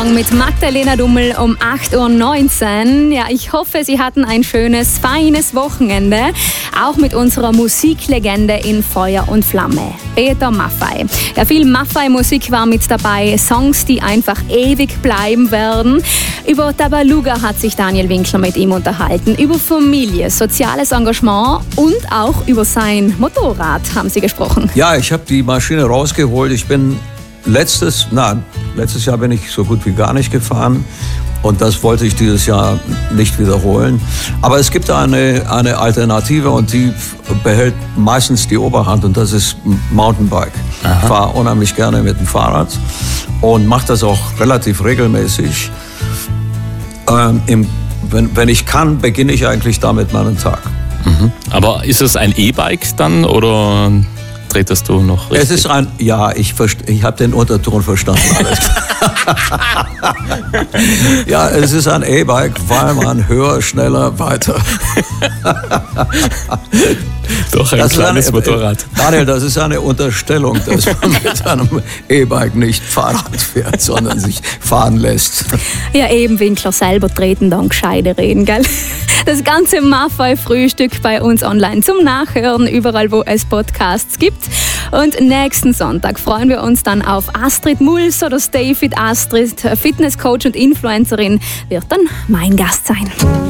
Mit Magdalena Dummel um 8.19 Uhr. Ja, ich hoffe, Sie hatten ein schönes, feines Wochenende. Auch mit unserer Musiklegende in Feuer und Flamme, Peter Maffay. Ja, viel Maffay-Musik war mit dabei. Songs, die einfach ewig bleiben werden. Über Tabaluga hat sich Daniel Winkler mit ihm unterhalten. Über Familie, soziales Engagement und auch über sein Motorrad haben sie gesprochen. Ja, ich habe die Maschine rausgeholt. Ich bin letztes Jahr bin ich so gut wie gar nicht gefahren und das wollte ich dieses Jahr nicht wiederholen. Aber es gibt eine Alternative und die behält meistens die Oberhand und das ist Mountainbike. Ich fahre unheimlich gerne mit dem Fahrrad und mache das auch relativ regelmäßig. Wenn ich kann, beginne ich eigentlich damit meinen Tag. Mhm. Aber ist es ein E-Bike dann oder tretest du noch richtig? Es ist ich habe den Unterton verstanden. Alles. Ja, es ist ein E-Bike, weil man höher, schneller, weiter. Doch ein kleines Motorrad. Daniel, das ist eine Unterstellung, dass man mit einem E-Bike nicht Fahrrad fährt, sondern sich fahren lässt. Ja, eben, Winkler selber treten dann gescheite Reden, gell? Das ganze Maffay-Frühstück bei uns online zum Nachhören, überall wo es Podcasts gibt. Und nächsten Sonntag freuen wir uns dann auf Astrid Mulser, das David Astrid, Fitnesscoach und Influencerin, wird dann mein Gast sein.